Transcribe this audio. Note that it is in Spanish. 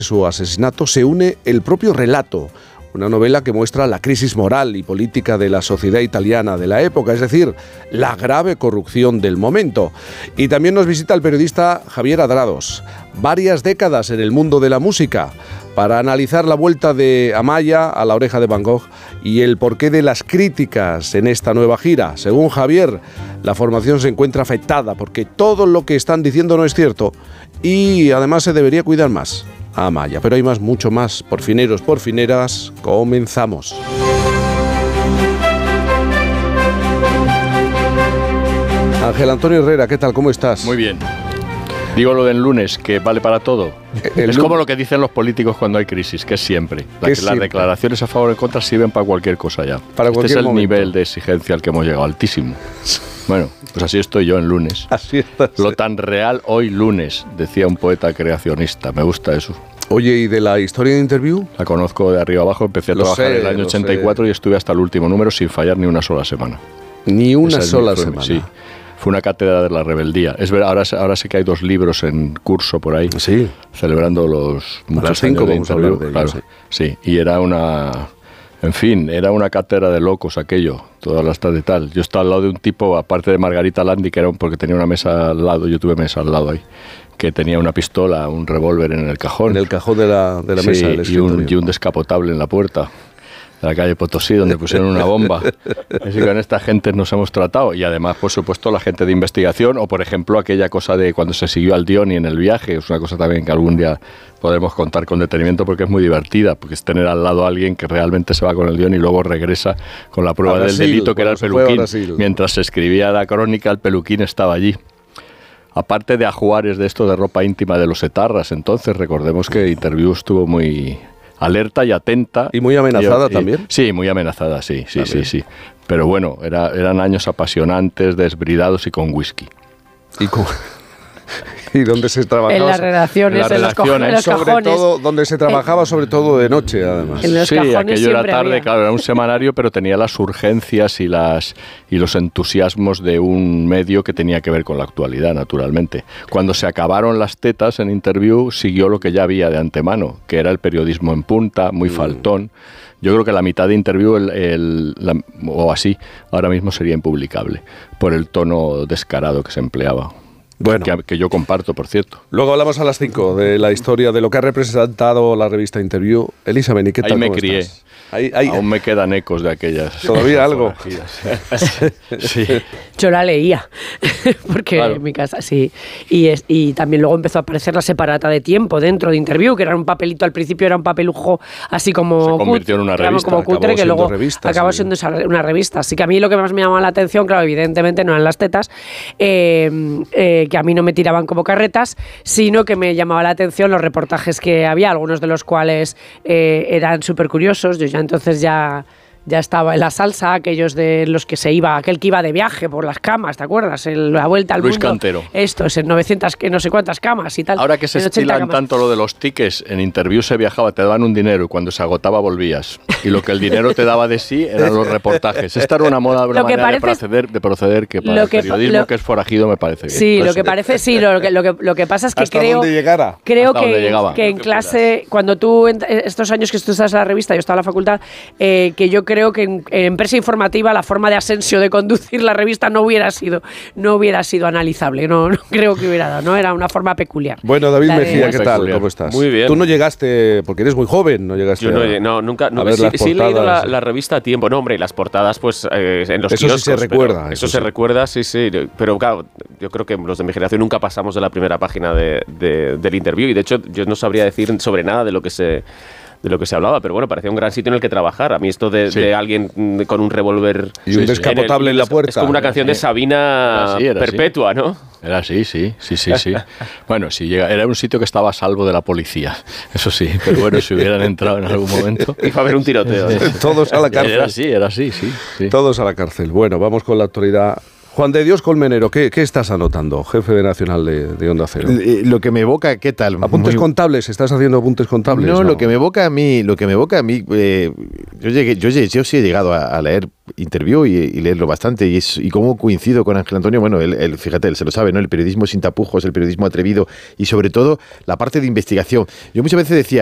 su asesinato se une el propio relato, una novela que muestra la crisis moral y política de la sociedad italiana de la época, es decir, la grave corrupción del momento. Y también nos visita el periodista Javier Adrados, varias décadas en el mundo de la música, para analizar la vuelta de Amaya a La Oreja de Van Gogh y el porqué de las críticas en esta nueva gira. Según Javier, la formación se encuentra afectada porque todo lo que están diciendo no es cierto y además se debería cuidar más a Amaya. Pero hay mucho más. Porfineros, porfineras, comenzamos. Ángel Antonio Herrera, ¿qué tal? ¿Cómo estás? Muy bien. Digo lo del lunes, que vale para todo. Es como lo que dicen los políticos cuando hay crisis, que es siempre. Las declaraciones a favor o en contra sirven para cualquier cosa ya. Este es el nivel de exigencia al que hemos llegado, altísimo. Bueno, pues así estoy yo en lunes. Así estás. Lo tan real hoy lunes, decía un poeta creacionista. Me gusta eso. Oye, ¿y de la historia de Interview? La conozco de arriba abajo. Empecé a trabajar en el año 84 y estuve hasta el último número sin fallar ni una sola semana. Ni una sola semana. Sí. Fue una cátedra de la rebeldía. Es verdad, ahora sé que hay 2 libros en curso por ahí. Sí. Celebrando los muchos años de Interview. Claro, sí. Y era una... En fin, era una cátedra de locos aquello, todas las tardes y tal. Yo estaba al lado de un tipo, aparte de Margarita Landi, que era porque tenía una mesa al lado, yo tuve mesa al lado ahí, que tenía una pistola, un revólver en el cajón. En el cajón de la mesa del escritorio. Y un descapotable en la puerta de la calle Potosí, donde pusieron una bomba. Así que con esta gente nos hemos tratado. Y además, por supuesto, la gente de investigación, o por ejemplo, aquella cosa de cuando se siguió al Dioni en el viaje, es una cosa también que algún día podremos contar con detenimiento porque es muy divertida, porque es tener al lado a alguien que realmente se va con el Dioni y luego regresa con la prueba del delito, que era el peluquín. Mientras se escribía la crónica, el peluquín estaba allí. Aparte de ajuares de esto de ropa íntima de los etarras, entonces recordemos que Interview estuvo muy alerta y atenta. ¿Y muy amenazada también? Sí, muy amenazada, sí. Pero bueno, eran años apasionantes, desbridados y con whisky. ¿Y dónde se trabajaba? En las redacciones, en los cajones. Sobre todo, donde se trabajaba sobre todo de noche, además. En los cajones aquello era tarde, había. claro, era un semanario, pero tenía las urgencias y los entusiasmos de un medio que tenía que ver con la actualidad, naturalmente. Cuando se acabaron las tetas en Interview, siguió lo que ya había de antemano, que era el periodismo en punta, muy faltón. Yo creo que la mitad de Interview, o así, ahora mismo sería impublicable, por el tono descarado que se empleaba. Bueno, que yo comparto, por cierto. Luego hablamos a las 5 de la historia de lo que ha representado la revista Interview. Elisa Beni, ¿qué tal? Ahí me crié. Aún me quedan ecos de aquellas. ¿Todavía algo? Sí. Yo la leía, porque claro. En mi casa sí. Y también luego empezó a aparecer la separata de tiempo dentro de Interview, que era un papelito, al principio era un papelujo así como... Se convirtió en una revista. Como cutre, que luego acabó siendo una revista. Así que a mí lo que más me llamaba la atención, claro, evidentemente no eran las tetas, que a mí no me tiraban como carretas, sino que me llamaba la atención los reportajes que había, algunos de los cuales eran súper curiosos. Yo entonces ya estaba en la salsa, aquellos de los que se iba, aquel que iba de viaje por las camas, ¿te acuerdas? La vuelta al Luis mundo. Cantero. Esto es en 900, no sé cuántas camas y tal. Ahora que se estilan tanto lo de los tickets, en Interview se viajaba, te daban un dinero y cuando se agotaba volvías. Y lo que el dinero te daba de sí eran los reportajes. Esta era una moda, una manera de proceder que para el periodismo que es forajido me parece bien. Sí, lo que parece, sí, lo que pasa es que creo que en clase, cuando tú, estos años que tú estás en la revista, yo estaba en la facultad, que yo creo que en prensa informativa la forma de Asensio de conducir la revista no hubiera sido analizable, no creo que hubiera dado, no era una forma peculiar. Bueno, David Mejía, ¿qué tal? ¿Cómo estás? Muy bien. Tú no llegaste, porque eres muy joven, no llegaste. Yo nunca sí he leído la revista a tiempo, no, hombre, y las portadas pues en los kioscos. Eso sí se recuerda. Eso se recuerda, sí, pero claro, yo creo que los de mi generación nunca pasamos de la primera página del Interview y de hecho yo no sabría decir sobre nada de lo que se hablaba, pero bueno, parecía un gran sitio en el que trabajar. A mí esto de alguien con un revólver y un descapotable en la puerta. Es como una canción de Sabina perpetua, ¿no? Era así, sí. Bueno, era un sitio que estaba a salvo de la policía, eso sí, pero bueno, si hubieran entrado en algún momento... Iba a haber un tiroteo. Todos a la cárcel. Era así, sí. Todos a la cárcel. Bueno, vamos con la actualidad Juan de Dios Colmenero, ¿qué estás anotando, jefe de Nacional de Onda Cero? Lo que me evoca, ¿qué tal? ¿Apuntes contables? ¿Estás haciendo apuntes contables? No, lo que me evoca a mí, yo sí he llegado a leer Interview y leerlo bastante, y cómo coincido con Ángel Antonio. Bueno, fíjate, él se lo sabe, ¿no? El periodismo sin tapujos, el periodismo atrevido y sobre todo la parte de investigación. Yo muchas veces decía,